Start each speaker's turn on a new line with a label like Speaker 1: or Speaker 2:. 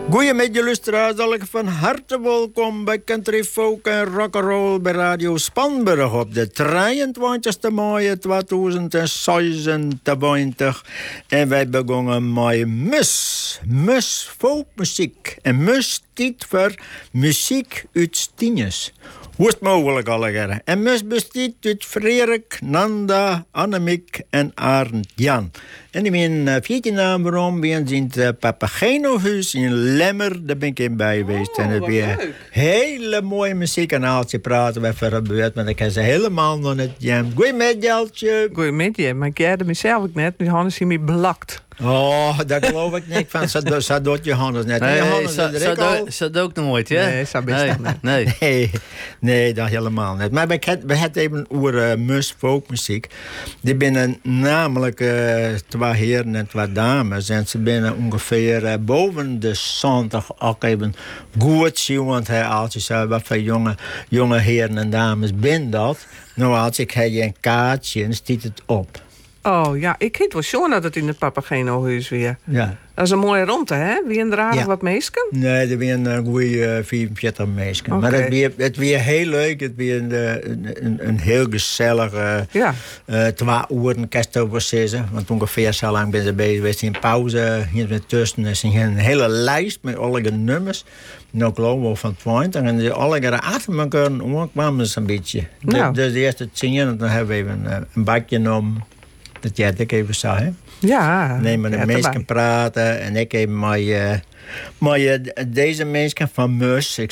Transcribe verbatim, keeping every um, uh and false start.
Speaker 1: Goedemiddag luisteraars, alle van harte welkom bij Country Folk en Rock'n'Roll bij Radio Spanburg op de drieëntwintigste mei tweeduizend zesenentwintig. En wij begonnen met mus, mus folkmuziek en mus tijd voor muziek uit Stienjes. Hoe is het mogelijk allegere? En mus bestaat uit Frederik, Nanda, Annemiek en Arend Jan. En die zijn veertien namen waarom we in het Papageno-huis in Lemmer, daar ben ik in bij geweest.
Speaker 2: Oh,
Speaker 1: en het weer hele mooie muziek en aaltje praten we verder beurt, maar ik heb ze helemaal nog niet jam. Goedemiddag, Jaltje.
Speaker 2: Goedemiddag, maar ik kende mezelf ook net, nu Hannes hij me belakt.
Speaker 1: Oh, dat geloof ik niet van. Zo, zo doet Johannes net.
Speaker 3: Nee,
Speaker 1: Johannes,
Speaker 3: zo, zo, do, zo doe ik nooit, hè?
Speaker 2: Nee, zo best
Speaker 3: nee, nee.
Speaker 1: nee, nee, dat helemaal niet. Maar we hebben even over uh, mus folkmuziek. Die binnen namelijk uh, twee heren en twee dames. En ze binnen ongeveer uh, boven de zondag ook even goed zien. Want hij altijd zei, wat voor jonge, jonge heren en dames ben dat? Nou, als ik heb je een kaartje en stiet het op.
Speaker 2: Oh ja, ik weet wel zo dat het in het Papageno-huis weer.
Speaker 1: Ja.
Speaker 2: Dat is een mooie ronde, hè? Wie een dradig
Speaker 1: Ja.
Speaker 2: wat meesken?
Speaker 1: Nee, er zijn een goede uh, vierenveertig meisjes.
Speaker 2: Okay.
Speaker 1: Maar het weer, het weer heel leuk. Het weer een, een, een, een heel gezellig uh,
Speaker 2: Ja.
Speaker 1: uh, twee uren over zeggen. Want ongeveer zo lang ben ze bezig geweest. In pauze, hier met tussen. Er is een hele lijst met alle nummers. Nou, geloof ik van twintig. En die alle achter elkaar kwamen ze een beetje.
Speaker 2: Nou.
Speaker 1: Dus de eerste tien, en dan hebben we even een, een bakje genomen. Dat jij het even zei, hè?
Speaker 2: Ja.
Speaker 1: Nee, met de
Speaker 2: ja,
Speaker 1: mensen
Speaker 2: erbij.
Speaker 1: praten. En ik heb met, uh, met uh, deze mensen van Mus. Ik